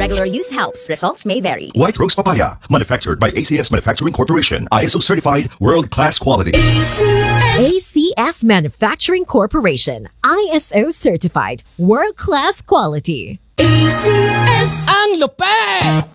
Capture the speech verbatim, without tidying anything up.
Regular use helps. Results may vary. White Rose Papaya, manufactured by A C S Manufacturing Corporation, I S O certified, world-class quality. A C S Manufacturing Corporation, I S O certified, world-class quality. A C S ang lupet!